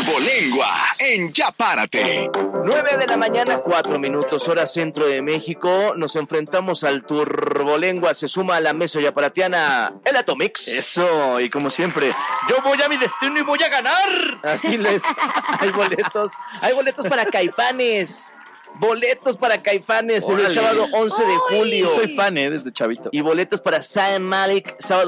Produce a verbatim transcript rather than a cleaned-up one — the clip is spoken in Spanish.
Turbolengua en Ya Párate. nueve de la mañana, cuatro minutos, hora centro de México. Nos enfrentamos al Turbolengua. Se suma a la mesa yaparatiana el Atomix. Eso, y como siempre, yo voy a mi destino y voy a ganar. Así les. Hay boletos. Hay boletos para Caifanes. Boletos para Caifanes el sábado once de julio. Soy fan, eh, desde chavito. Y boletos para Zayn Malik, sábado